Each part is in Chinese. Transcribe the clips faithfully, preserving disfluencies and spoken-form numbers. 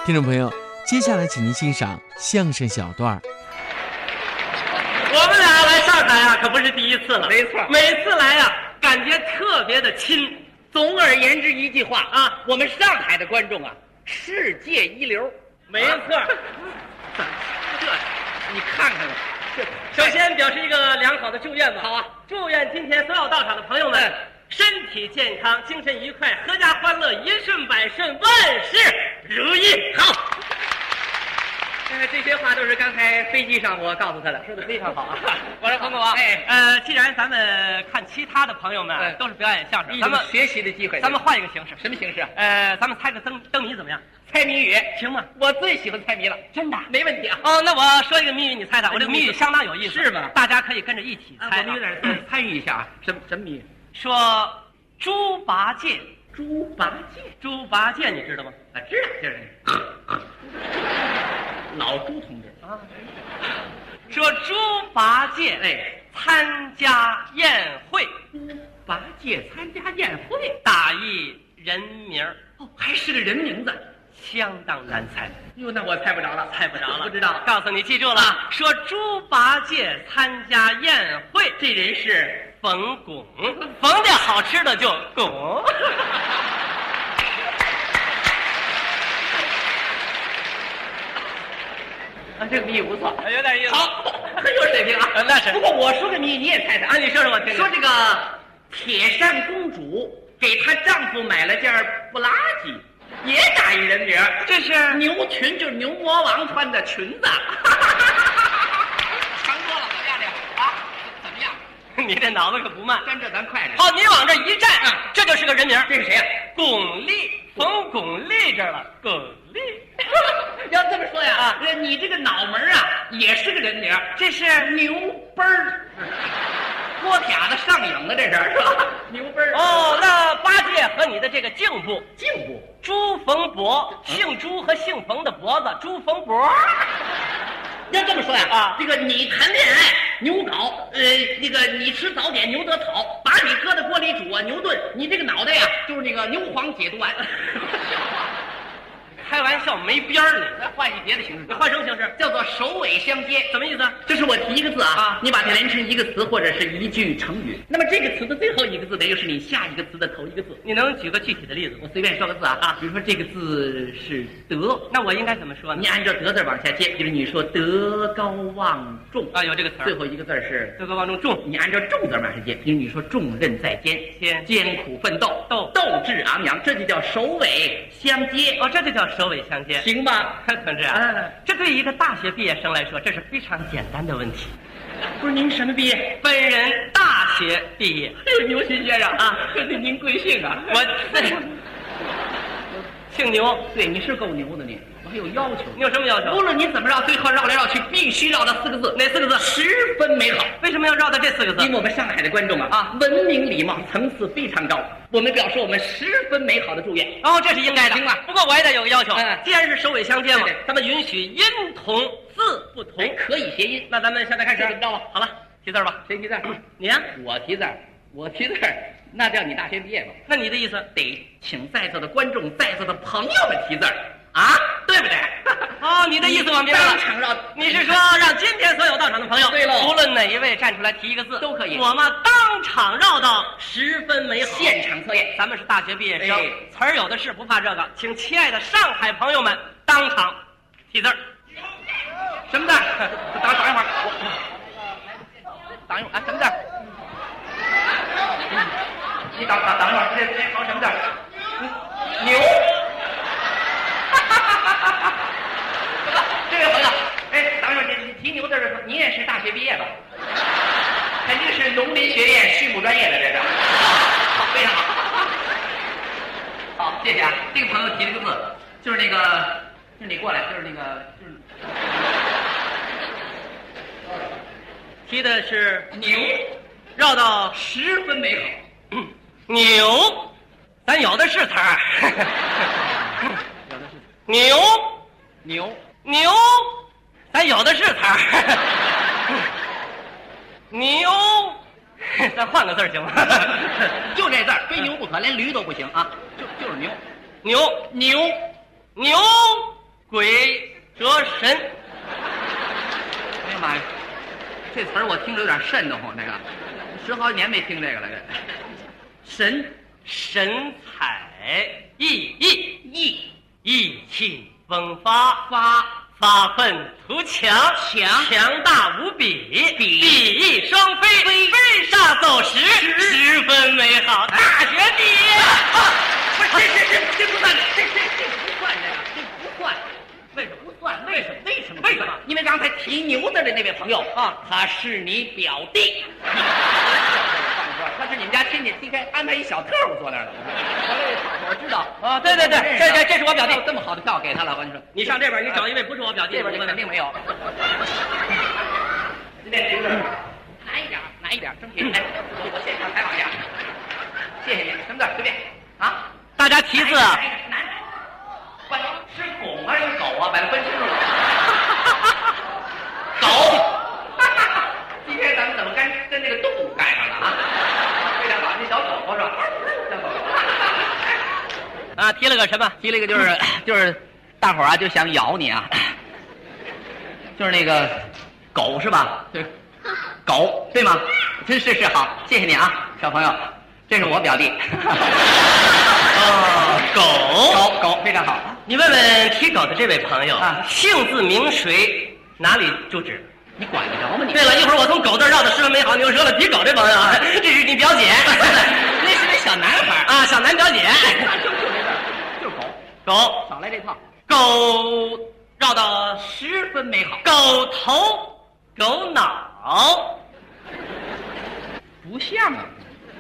听众朋友，接下来请您欣赏相声小段。 我们俩来上海啊，可不是第一次了。 没错， 每次来啊，感觉特别的亲。 总而言之一句话啊，我们上海的观众啊，世界一流。 没错。 这你看看吧。 首先表示一个良好的祝愿吧。 好啊， 祝愿今天所有到场的朋友们、嗯、身体健康，精神愉快，阖家欢乐，一顺百顺，万事如意。 好。呃，这些话都是刚才飞机上我告诉他的，说的非常好啊。 我说冯巩啊，哎，呃，既然咱们看其他的朋友们、嗯、都是表演相声，咱们学习的机会， 咱们换一个形式。 什么形式啊？ 呃，咱们猜个灯灯谜怎么样？ 猜谜语行吗？ 我最喜欢猜谜了， 真的没问题啊。 哦，那我说一个谜语，你猜猜。我这个谜语相当有意思， 是吗？ 大家可以跟着一起猜、啊。 我们有点参与一下啊。什么什么谜语？ 说猪八戒。 猪八戒， 猪八戒，你知道吗？ 啊，知道，就是老朱同志啊。 说猪八戒哎参加宴会， 猪八戒参加宴会， 打一人名儿。 哦，还是个人名字， 相当难猜。 哟，那我猜不着了， 猜不着了， 不知道。 告诉你，记住了，啊、说猪八戒参加宴会， 这人是冯巩，冯家好吃的就巩。 啊，这个谜语不错， 有点意思。 好，很有水平啊。 呃、那是。 不过我说个谜语你也猜猜啊，你说说我听听。 说这个铁扇公主给她丈夫买了件布拉吉，也打一人名， 这是牛裙，就是牛魔王穿的裙子。强多了，怎么样这个啊？怎么样？ 你这脑子可不慢， 跟着咱快点。 好，你往这一站，啊、这就是个人名。 这是谁呀、啊？ 巩俐，冯巩俐这儿了，巩俐。 要这么说呀，啊，你这个脑门啊也是个人名， 这是牛奔儿，郭撇子上影的这是是吧？牛奔儿。 哦，那八戒和你的这个颈部， 颈部， 朱逢博，姓朱和姓冯的脖子，朱逢博。 要这么说呀， 啊， 这个你谈恋爱牛睾，呃，这个你吃早点牛得草，把你搁在锅里煮啊牛炖，你这个脑袋呀就是那个牛黄解毒丸。 开玩笑没边儿呢， 再换一别的形式， 你换什么形式？ 叫做首尾相接， 什么意思？ 就是我提一个字啊， 啊你把它连成一个词或者是一句成语。那么这个词的最后一个字，等于是你下一个词的头一个字。 你能举个具体的例子？ 我随便说个字啊啊，比如说这个字是德， 那我应该怎么说呢？ 你按照德字往下接，比如你说德高望重啊，有这个词儿。 最后一个字是德高望重，重， 你按照重字往下接，比如你说重任在肩， 肩艰苦奋斗， 斗斗志昂扬，这就叫首尾相接。 哦，这就叫首尾相接。 行吧， 同志啊， 啊， 这对一个大学毕业生来说，这是非常简单的问题。 不是您什么毕业？ 本人大学毕业。 牛先生啊，这是您贵姓啊？ 我姓牛。 对，你是够牛的你。我还有要求。 你有什么要求？ 无论你怎么绕，最后绕来绕去，必须绕到四个字。 哪四个字？ 十分美好。 为什么要绕到这四个字？ 因为我们上海的观众啊， 啊， 文明礼貌层次非常高。我们表示我们十分美好的祝愿。 哦，这是应该的。 行吧。 不过我也得有个要求。 嗯， 既然是首尾相接嘛， 对对， 咱们允许音同字不同。 哎，可以谐音。 那咱们现在开始。 知道了。 好了，提字吧。 谁提字？ 你呀、啊。 我提字。我提字，那叫你大学毕业吧？ 那你的意思得请在座的观众、在座的朋友们提字啊，对不对？ 哦，你的意思我明白了。 当场绕， 你是说让今天所有到场的朋友， 对喽， 无论哪一位站出来提一个字都可以， 我们当场绕到十分美好。 现场测验， 咱们是大学毕业生， 哎、 词儿有的是，不怕这个。请亲爱的上海朋友们当场提字儿。 什么字？等等一会儿，等一会儿啊，什么字？你等等等一会儿，这这考什么字？牛。这位朋友，哎，等一会儿，你你提牛字的时候，你也是大学毕业吧？肯定是农林学院畜牧专业的，这是。好，非常好。好，谢谢啊。这个朋友提了个字，就是那个，就是你过来，就是那个，就是。 提的是牛， 绕到十分美好。 嗯、牛，咱有的是词儿。 有的是牛， 牛牛，咱有的是词儿。牛，咱换个字儿行吗？ 就这字儿，非牛不可，连驴都不行啊！就就是牛， 牛牛牛鬼折神。 哎呀妈呀，这词儿我听着有点瘆得慌。这个十好几年没听这个了。这神神采奕奕， 意意气风发， 发发愤图强， 强强大无比， 比比翼双飞， 飞飞沙走石，十分美好。大学毕业， 不是这这这这不算，这这这不算这个，这不算。为什么不算？为什么？为什么？ 为什么？ 因为刚才提牛字的那位朋友啊， 他是你表弟。他是你们家亲戚，应该安排一小特务坐那儿了。我知道啊，对对对，这这这是我表弟， 这么好的票给他了，我跟你说， 你上这边，你找一位不是我表弟， 这边肯定没有。今天听着，拿一点，拿一点，争取哎，我我现场采访一下，谢谢你，什么字随便啊？ 大家题字啊， 问是拱还是狗啊？把它分清楚了。狗。今天咱们怎么跟跟那个动物盖上了啊？非常好，那小狗狗是吧？小狗狗。 啊，提了个什么？ 提了一个就是就是大伙儿啊就想咬你啊，就是那个狗是吧？对，狗对吗？是是是，好，谢谢你啊，小朋友，这是我表弟。 哦，狗狗狗非常好。 你问问提狗的这位朋友啊， 姓字名谁，哪里住址？ 你管得着吗你？ 对了，一会儿我从狗字绕到十分美好牛舌了。提狗这朋友啊，这是你表姐， 那是那小男孩啊，小男表姐。 就就这个，就是狗狗少来这套， 狗绕到十分美好。 狗头狗脑， 不像啊，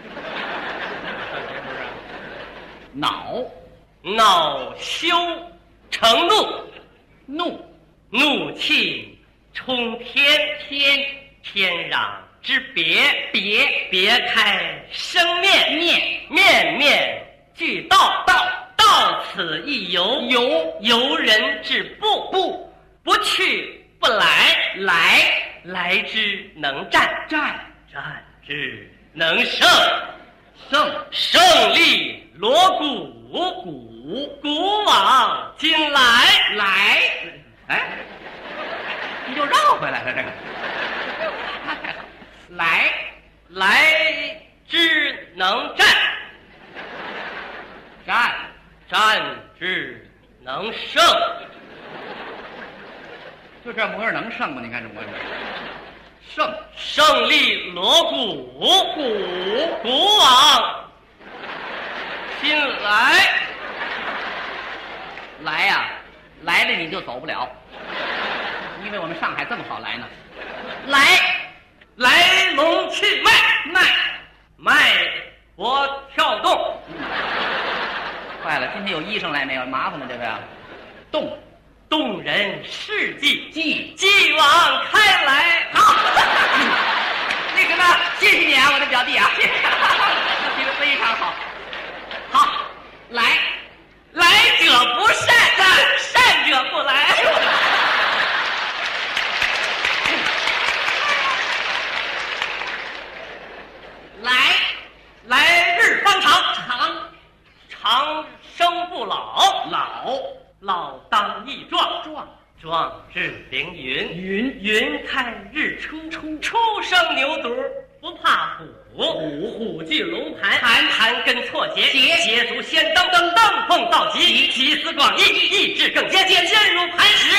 恼恼羞成怒， 怒怒气冲天，天天壤之别，别别开生面， 面面面俱到，到到此一游，游游人之步，步不去不来，来来之能战， 战战之能胜， 胜胜利锣鼓，鼓鼓往今来， 来，哎，你就绕回来了这个，那太好，来来之能战， 战战之能胜， 就这模样能胜吗？你看这模样，胜胜利锣鼓，鼓鼓往今来， 来呀、啊，来了你就走不了，因为我们上海这么好来呢，来来龙去脉， 脉脉搏跳动， 坏了，今天有医生来没有？麻烦了这个呀，动动人事迹， 记继往开来， 好，那什么，谢谢你啊，我的表弟啊，谢谢，提的非常好，好，来， 来者不善，善者不来。 来， 来日方长， 长长生不老， 老老当益壮， 壮壮志凌云， 云云开日出，出初生牛犊不怕虎， 虎虎踞龙盘， 盘盘根错节， 节捷足先登，登登碰造极，集思广益，意志更坚，坚坚如磐石，